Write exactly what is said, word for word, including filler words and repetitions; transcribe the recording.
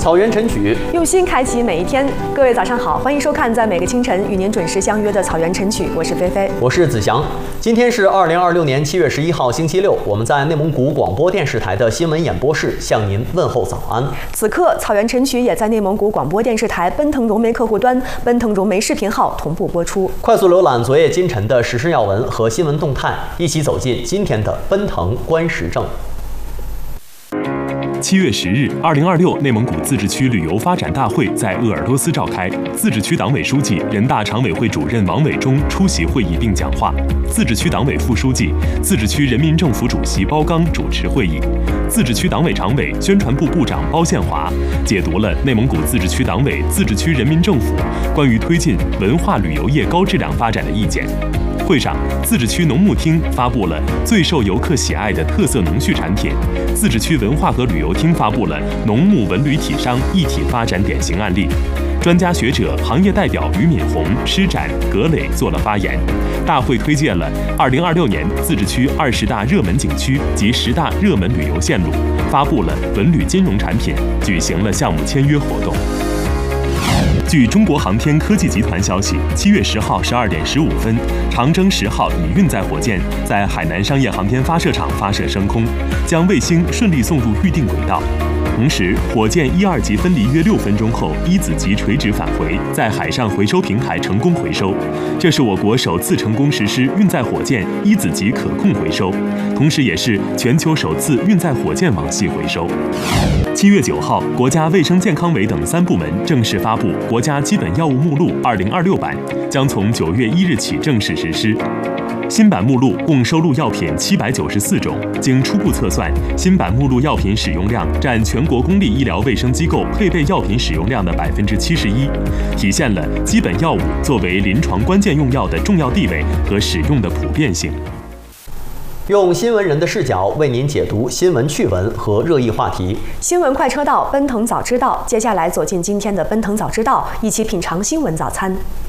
草原晨曲， 用心开启每一天。各位早上好，欢迎收看在每个清晨与您准时相约的草原晨曲，我是菲菲， 我是子祥。今天是二零二六年七月十一号星期六，我们在内蒙古广播电视台的新闻演播室向您问候早安。 此刻，草原晨曲也在内蒙古广播电视台奔腾融媒客户端、奔腾融媒视频号同步播出。 快速浏览昨夜今晨的时事要闻和新闻动态，一起走进今天的奔腾观时政。 七月十日，二零二六内蒙古自治区旅游发展大会在鄂尔多斯召开，自治区党委书记、人大常委会主任王伟忠出席会议并讲话，自治区党委副书记、自治区人民政府主席包刚主持会议，自治区党委常委、宣传部部长包宪华解读了内蒙古自治区党委、自治区人民政府关于推进文化旅游业高质量发展的意见。会上，自治区农牧厅发布了最受游客喜爱的特色农畜产品，自治区文化和旅游厅发布了农牧文旅体商一体发展典型案例。专家学者、行业代表俞敏洪、施展、葛磊做了发言。大会推介了二零二六年自治区二十大热门景区及十大热门旅游线路，发布了文旅金融产品，举行了项目签约活动。据中国航天科技集团消息，七月十号十二点十五分，长征十号乙运载火箭在海南商业航天发射场发射升空，将卫星顺利送入预定轨道。同时，火箭一二级分离约六分钟后，一子级垂直返回，在海上回收平台成功回收。这是我国首次成功实施运载火箭一子级可控回收，同时也是全球首次运载火箭网系回收。七月九号，国家卫生健康委等三部门正式发布国家基本药物目录二零二六版，将从九月一日起正式实施。新版目录共收录药品七百九十四种，经初步测算，新版目录药品使用量占全国公立医疗卫生机构配备药品使用量的百分之七十一，体现了基本药物作为临床关键用药的重要地位和使用的普遍性。 用新闻人的视角为您解读新闻趣闻和热议话题。 新闻快车道，奔腾早知道。接下来走进今天的奔腾早知道，一起品尝新闻早餐。